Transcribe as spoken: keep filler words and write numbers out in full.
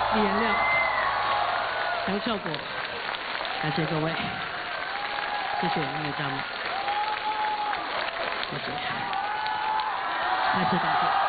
李延亮、杨孝国，感谢各位，谢谢音乐家们，谢谢，再次感谢。